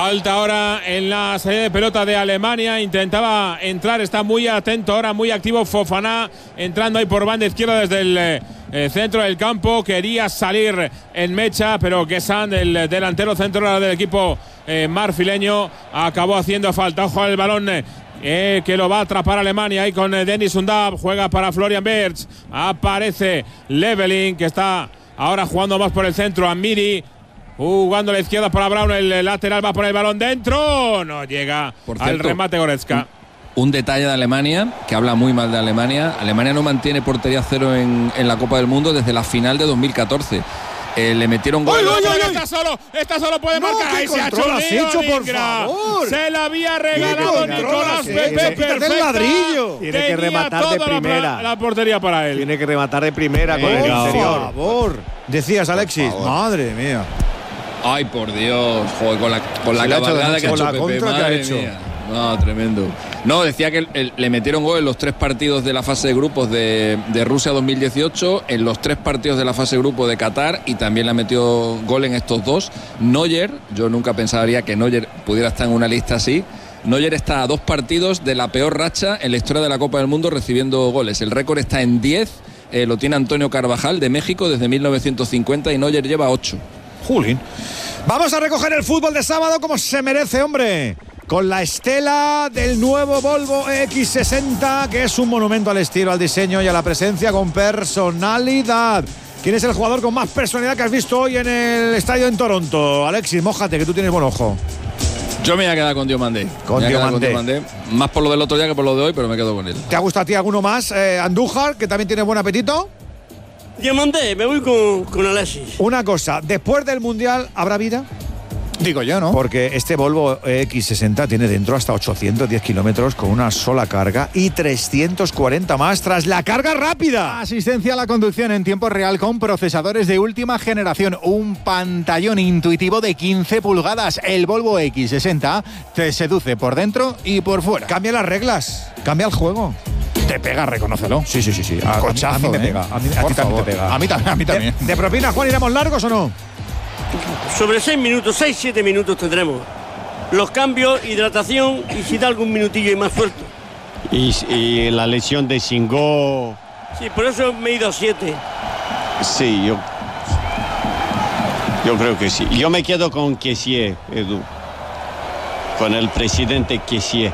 Falta ahora en la salida de pelota de Alemania. Intentaba entrar, está muy atento ahora, muy activo Fofana, entrando ahí por banda izquierda desde el centro del campo. Quería salir en mecha, pero Guessant, el delantero centro del equipo marfileño, acabó haciendo falta. Ojo al balón que lo va a atrapar Alemania ahí con Dennis Undav. Juega para Florian Wirtz. Aparece Leveling, que está ahora jugando más por el centro. Amiri jugando a la izquierda para Brown. El lateral va por el balón dentro. No llega al remate Goretzka. Un detalle de Alemania, que habla muy mal de Alemania. Alemania no mantiene portería cero en la Copa del Mundo desde la final de 2014. Le metieron gol. Está solo, puede marcar. Ahí se ha hecho por favor. Se la había regalado Nicolás Pepe. Perfecto. Ladrillo. Tiene que rematar de primera. La portería para él. Tiene que rematar de primera con el interior. Por favor. Decías, Alexis. Madre mía. Ay, por Dios. Joder, con la cabalgada que ha hecho Pepe. Madre mía. No, tremendo. No, decía que le metieron gol en los 3 partidos de la fase de grupos de Rusia 2018, en los 3 partidos de la fase de grupo de Qatar, y también le ha metido gol en estos 2. Neuer, yo nunca pensaría que Neuer pudiera estar en una lista así. Neuer está a 2 partidos de la peor racha en la historia de la Copa del Mundo recibiendo goles. El récord está en 10, lo tiene Antonio Carvajal de México desde 1950 y Neuer lleva 8. Julín. Vamos a recoger el fútbol de sábado como se merece, hombre. Con la estela del nuevo Volvo EX60, que es un monumento al estilo, al diseño y a la presencia con personalidad. ¿Quién es el jugador con más personalidad que has visto hoy en el estadio en Toronto? Alexis, mójate, que tú tienes buen ojo. Yo me voy a quedar con Diomandé. Con Diomandé. Más por lo del otro día que por lo de hoy, pero me quedo con él. ¿Te ha gustado a ti alguno más? Andújar, que también tiene buen apetito. Diomandé, me voy con Alexis. Una cosa, después del Mundial, ¿habrá vida? Digo yo, ¿no? Porque este Volvo X60 tiene dentro hasta 810 kilómetros con una sola carga y 340 más tras la carga rápida. Asistencia a la conducción en tiempo real con procesadores de última generación. Un pantallón intuitivo de 15 pulgadas. El Volvo X60 te seduce por dentro y por fuera. Cambia las reglas, cambia el juego. Te pega, reconócelo. Sí. Cochazo, a mí me pega. A ti también te pega. A mí también. ¿De propina, Juan, iremos largos o no? Sobre 6 minutos, 6-7 minutos tendremos. Los cambios, hidratación y si da algún minutillo y más suelto. Y la lesión de Singó. Sí, por eso me he ido a 7. Sí, yo creo que sí. Yo me quedo con Kessié, Edu. Con el presidente Kessié.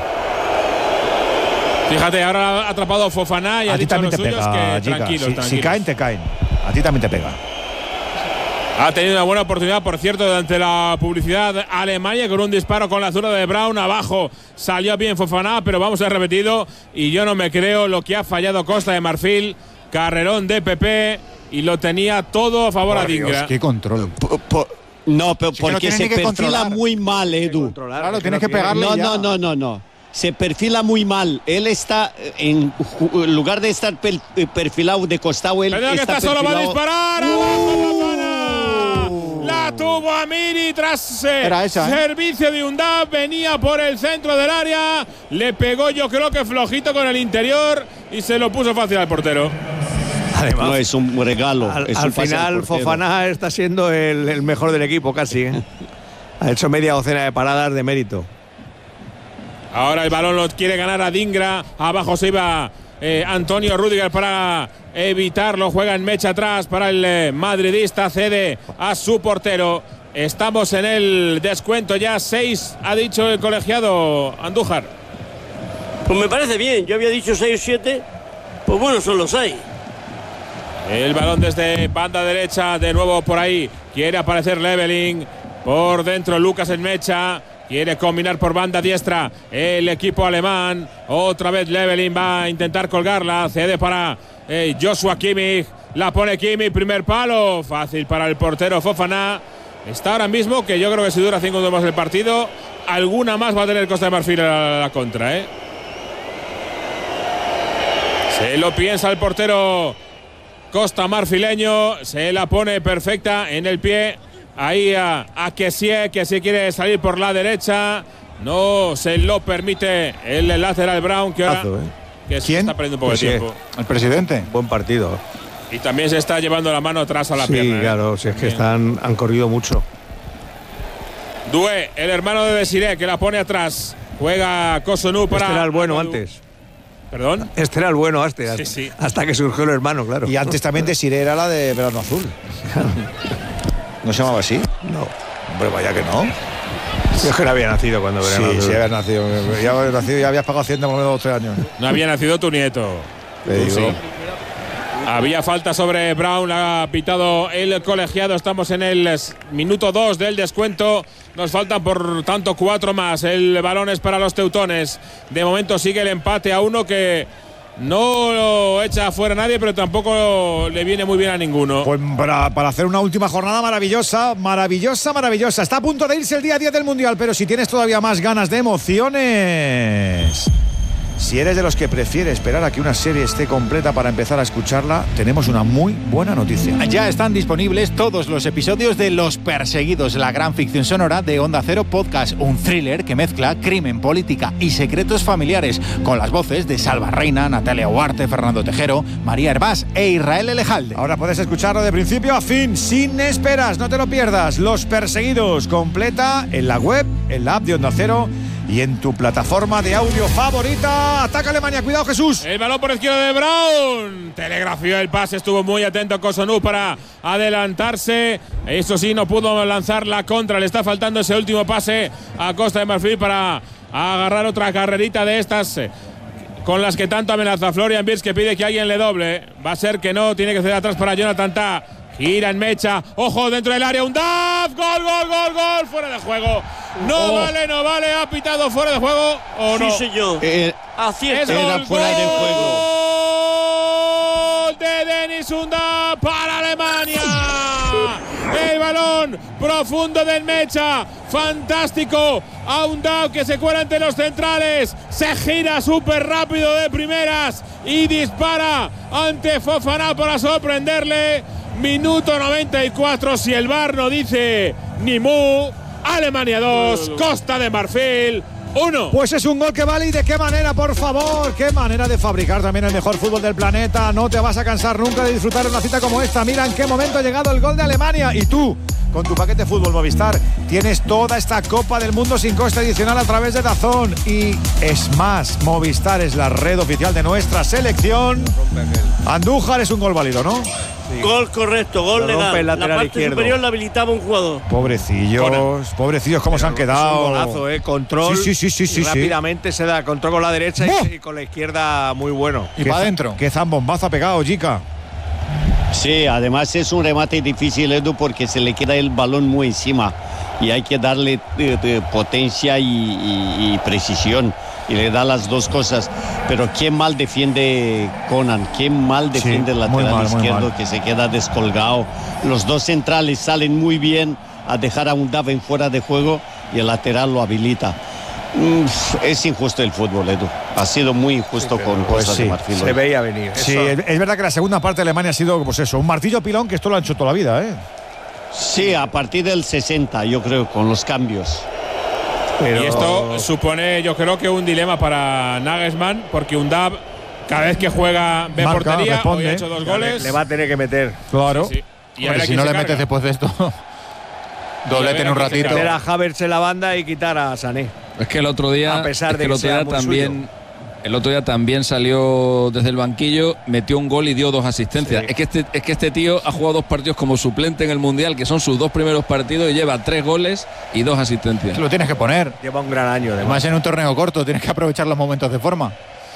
Fíjate, ahora ha atrapado Fofana y ha dicho a los suyos que tranquilos. Si caen, te caen. A ti también te pega. Ha tenido una buena oportunidad, por cierto, ante la publicidad Alemania con un disparo con la zurda de Brown. Abajo salió bien Fofana, pero vamos a repetido. Y yo no me creo lo que ha fallado Costa de Marfil. Carrerón de Pepe y lo tenía todo a favor a Dingra. ¡Qué control! No, pero porque se perfila muy mal, Edu. Claro, tienes que pegarle. No. Se perfila muy mal. Él está, en lugar de estar perfilado de costado, él está que solo va a disparar. ¡Fofana! La tuvo Amiri tras servicio de Undav. Venía por el centro del área. Le pegó, yo creo que flojito con el interior y se lo puso fácil al portero. Además, no es un regalo. Al final, Fofana está siendo el mejor del equipo casi. Ha hecho media docena de paradas de mérito. Ahora el balón lo quiere ganar a Dingra. Abajo se iba Antonio Rüdiger para evitarlo. Juega en mecha atrás para el madridista. Cede a su portero. Estamos en el descuento ya. 6 ha dicho el colegiado Andújar. Pues me parece bien. Yo había dicho 6 o 7. Pues bueno, son los 6. El balón desde banda derecha. De nuevo por ahí. Quiere aparecer Leveling. Por dentro Lucas en mecha. Quiere combinar por banda diestra el equipo alemán. Otra vez Leveling va a intentar colgarla. Cede para Joshua Kimmich. La pone Kimmich. Primer palo. Fácil para el portero Fofana. Está ahora mismo que yo creo que si dura 5 minutos más el partido, alguna más va a tener Costa de Marfil a la contra. Se lo piensa el portero Costa Marfileño. Se la pone perfecta en el pie. Ahí a Kessié, que si quiere salir por la derecha. No se lo permite el lateral Brown, que ahora que se está perdiendo un poco de tiempo. El presidente. Buen partido. Y también se está llevando la mano atrás a la pierna. Sí, claro, si es que han corrido mucho. Doué, el hermano de Desiré, que la pone atrás. Juega Cossonu para. Este era el bueno antes. ¿Perdón? Este era el bueno hasta que surgió el hermano, claro. Y antes también Desiré era la de Verano Azul. ¿No se llamaba así? No. Hombre, vaya que no. Yo es que no había nacido cuando Verano Azul. Sí, habías nacido. Ya habías pagado Hacienda por lo menos 2 o 3 años. No había nacido tu nieto. Le digo. Sí. Había falta sobre Brown, ha pitado el colegiado. Estamos en el minuto 2 del descuento. Nos faltan por tanto 4 más. El balón es para los teutones. De momento sigue el empate a 1 que no lo echa fuera nadie, pero tampoco le viene muy bien a ninguno. Pues para hacer una última jornada maravillosa. Está a punto de irse el día 10 del Mundial, pero si tienes todavía más ganas de emociones, si eres de los que prefiere esperar a que una serie esté completa para empezar a escucharla, tenemos una muy buena noticia. Ya están disponibles todos los episodios de Los Perseguidos, la gran ficción sonora de Onda Cero Podcast, un thriller que mezcla crimen, política y secretos familiares, con las voces de Salva Reina, Natalia Huarte, Fernando Tejero, María Hervás e Israel Elejalde. Ahora puedes escucharlo de principio a fin, sin esperas, no te lo pierdas. Los Perseguidos, completa en la web, en la app de Onda Cero y en tu plataforma de audio favorita. Ataca Alemania, cuidado Jesús. El balón por izquierda de Brown. Telegrafió el pase, estuvo muy atento Cossonu para adelantarse. Eso sí, no pudo lanzar la contra. Le está faltando ese último pase a Costa de Marfil para agarrar otra carrerita de estas con las que tanto amenaza Florian Wirtz, que pide que alguien le doble. Va a ser que no, tiene que ceder atrás para Jonathan Tah. Gira en mecha, ojo dentro del área, un DAF, gol, fuera de juego. No vale, ha pitado fuera de juego o no. Sí, señor. Así es. Era fuera de juego. Gol de Dennis Undav para Alemania. El balón profundo del Mecha, fantástico. A Undav que se cuela entre los centrales, se gira súper rápido de primeras y dispara ante Fofana para sorprenderle. Minuto 94, si el VAR no dice ni mu. Alemania 2, Costa de Marfil 1. Pues es un gol que vale, y de qué manera, por favor. Qué manera de fabricar también el mejor fútbol del planeta. No te vas a cansar nunca de disfrutar una cita como esta. Mira en qué momento ha llegado el gol de Alemania. Y tú, con tu paquete Fútbol Movistar, tienes toda esta Copa del Mundo sin coste adicional a través de DAZN. Y es más, Movistar es la red oficial de nuestra selección. Andújar, es un gol válido, ¿no? Sí. Gol correcto, gol legal. La parte izquierdo superior la habilitaba un jugador. Pobrecillos cómo se han quedado. Es un golazo, control. Sí. Rápidamente se da control con la derecha y con la izquierda muy bueno. Y para adentro. Qué zambombazo ha pegado, Jica. Sí, además es un remate difícil, Edu, porque se le queda el balón muy encima y hay que darle potencia y precisión, y le da las dos cosas. Pero qué mal defiende Conan, qué mal defiende el lateral izquierdo, que se queda descolgado. Los dos centrales salen muy bien a dejar a Undav en fuera de juego y el lateral lo habilita. Es injusto el fútbol, Edu. Ha sido muy injusto con Costa de Marfil. Se veía venir. Sí, es verdad que la segunda parte de Alemania ha sido, pues eso, un martillo pilón, que esto lo han hecho toda la vida, ¿eh? Sí, a partir del 60, yo creo, con los cambios. Y esto supone, yo creo, que un dilema para Nagelsmann, porque Undav, cada vez que juega, ve marca, portería, responde, hoy ha hecho 2 goles. Le va a tener que meter. Claro. Sí. Y Hombre, si no le metes después de esto, doblete en un ratito. Meter a Havertz en la banda y quitar a Sané. Es que el otro día, a pesar de que sea muy suyo. El otro día también salió desde el banquillo, metió un gol y dio 2 asistencias. Sí. Es que este tío ha jugado 2 partidos como suplente en el Mundial, que son sus 2 primeros partidos, y lleva 3 goles y 2 asistencias. Lo tienes que poner. Lleva un gran año, Además, en un torneo corto tienes que aprovechar los momentos de forma.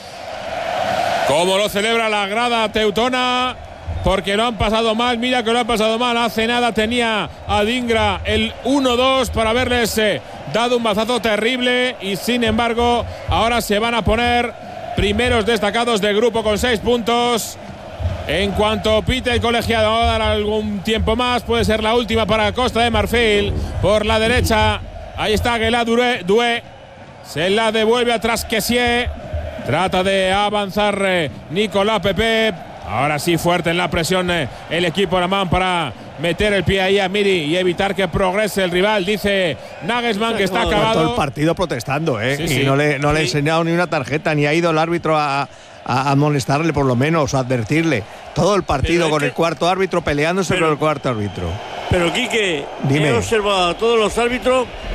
¿Cómo lo celebra la grada teutona? Porque lo han pasado mal. Mira que lo han pasado mal. Hace nada tenía a Dingra el 1-2 para haberles dado un mazazo terrible, y sin embargo ahora se van a poner primeros destacados del grupo con 6 puntos. En cuanto pite el colegiado, va a dar algún tiempo más. Puede ser la última para Costa de Marfil. Por la derecha, ahí está Aguilar Doué. Se la devuelve atrás Kessié. Trata de avanzar Nicolás Pepe. Ahora sí, fuerte en la presión el equipo alemán para meter el pie ahí a Miri y evitar que progrese el rival. Dice Nagelsmann que está acabado. Todo el partido protestando, Sí. Y no le ha enseñado ni una tarjeta, ni ha ido el árbitro a amonestarle, por lo menos, a advertirle. Todo el partido con el cuarto árbitro, peleándose con el cuarto árbitro. Pero Quique, Dime. he observado a todos los árbitros